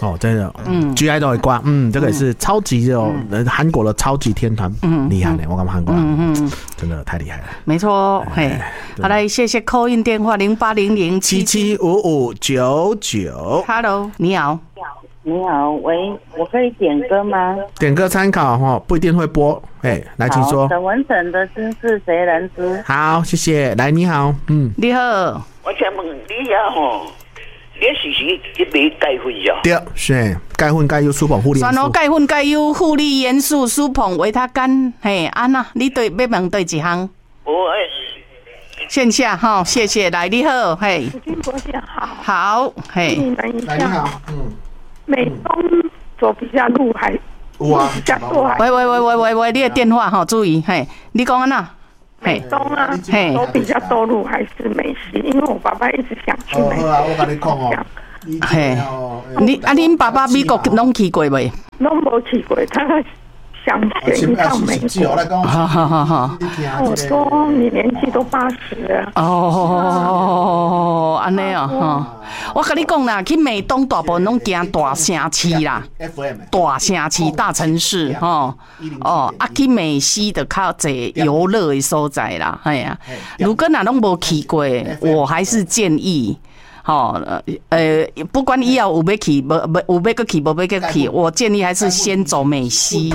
哦，真的，GI 都会挂，这个也是超级韩国的超级天团，厉害的，我感觉韩国真的太厉害了。 没错，嘿，好来，谢谢 call in 电话0800775599。 Hello， 你好。 你好，喂，我可以点歌吗？ 点歌参考哈，不一定会播。来，请说。 沈文成的心事谁人知？ 好，谢谢。来，你好， 你好。 我请问你呀吼，你是去买钙粉呀？ 对，是钙粉、钙优、苏硼、护理。 选好钙粉、钙优、护理元素、苏硼、维他甘。安娜，你对要问对几项？线下哈，谢谢。来，你好，嘿。 吴金博先好。 好，嘿。 你们一下。美东左比较路还比较多还？ 喂，你的电话哈，注意，嘿，你讲安娜。 美东啊，都比较多路还是美西？因为我爸爸一直想去美西。 我跟你讲哦。 嘿，恁爸爸美国拢去过未？ 拢无去过，他想选一趟美国。我说你年纪都80了。 哦，安尼啊，哈，我跟你讲啦，去美东大部分拢行大城市啦，大城市、大城市，去美西的较侪游乐的所在啦，哎呀，如果哪拢无去过，我还是建议。不管以后有要去，有要去，无要去，我建议还是先走美西，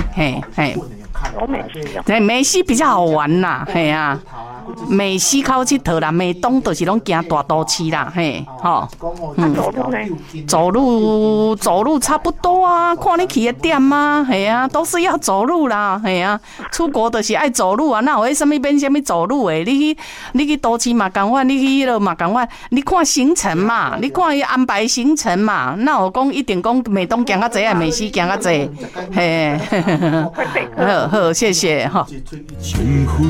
美西比较好玩啦，嘿啊，美西较好佚佗啦，美东就是拢行大都市啦，嘿，走路差不多啊，看你去的店啊，嘿啊，都是要走路啦，嘿啊，出国就是爱走路啊，哪有什么变什么走路诶？你去都市嘛同款，你去迄落嘛同款，你看行程嘛，你看伊安排行程嘛，哪有讲一定讲美东行较济，美西行较济，嘿，好，谢谢哈。